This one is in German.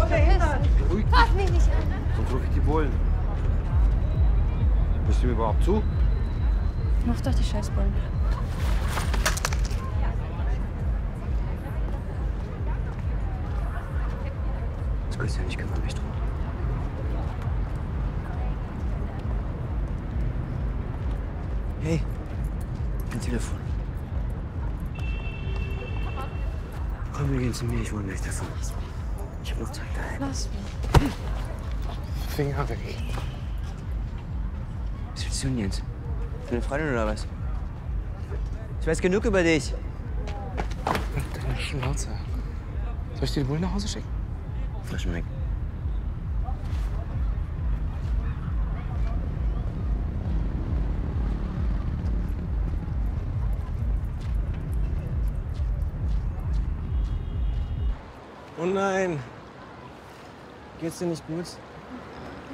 Ruhig. Fass mich nicht an. Sonst rufe ich die Bullen. Bist du mir überhaupt zu? Mach doch die Scheißbullen. Das kannst du ja nicht kümmern, mich drum. Hey, mein Telefon. Komm, wir gehen zu mir, ich wohne gleich davon. Ich hab noch Zeit daheim. Lass mich. Finger weg. Was willst du denn, Jens? Deine Freundin oder was? Ich weiß genug über dich. Deine Schnauze. Soll ich dir die Bullen nach Hause schicken? Flaschen weg. Oh nein. Geht's dir nicht gut?